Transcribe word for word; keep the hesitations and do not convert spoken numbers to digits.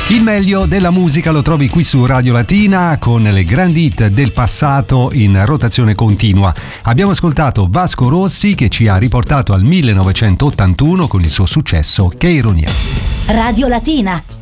Il meglio della musica lo trovi qui su Radio Latina con le grandi hit del passato in rotazione continua. Abbiamo ascoltato Vasco Rossi che ci ha riportato al millenovecentottantuno con il suo successo Che ironia. Radio Latina.